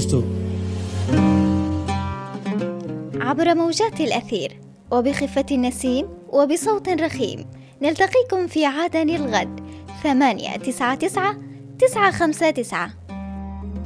كستو عبر موجات الأثير وبخفة النسيم وبصوت رخيم، نلتقيكم في عدن الغد 899 959.